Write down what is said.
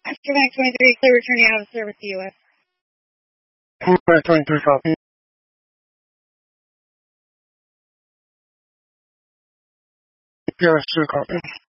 Astrovac 23, clear returning out of service to U.S. Astrovac 23, copy. PRS2, copy.